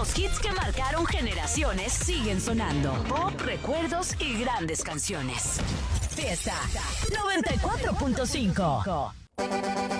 Los hits que marcaron generaciones siguen sonando. Pop, recuerdos y grandes canciones. Fiesta 94.5.